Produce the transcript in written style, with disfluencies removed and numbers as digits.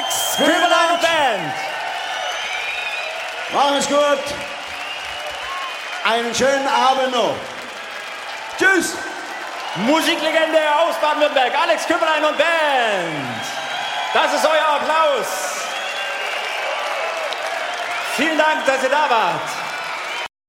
Alex Kübelein und Band. Machen es gut. Einen schönen Abend noch. Tschüss. Musiklegende aus Baden-Württemberg, Alex Kübelein und Band. Das ist euer Applaus. Vielen Dank, dass ihr da wart.